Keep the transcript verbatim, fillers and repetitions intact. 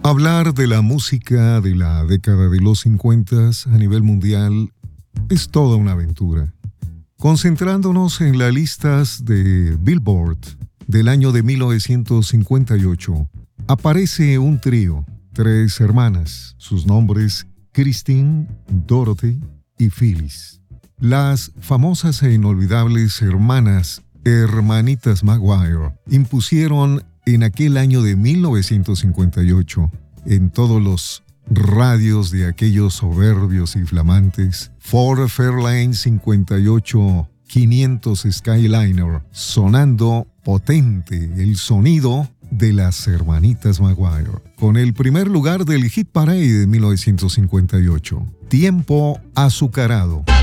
Hablar de la música de la década de los cincuenta a nivel mundial es toda una aventura. Concentrándonos en las listas de Billboard del año de mil novecientos cincuenta y ocho, aparece un trío, tres hermanas, sus nombres Christine, Dorothy y Phyllis. Las famosas e inolvidables hermanas, hermanitas Maguire, impusieron en aquel año de mil novecientos cincuenta y ocho, en todos los radios de aquellos soberbios y flamantes, Ford Fairlane cincuenta y ocho quinientos Skyliner, sonando potente el sonido de las hermanitas Maguire, con el primer lugar del Hit Parade de mil novecientos cincuenta y ocho, Tiempo Azucarado.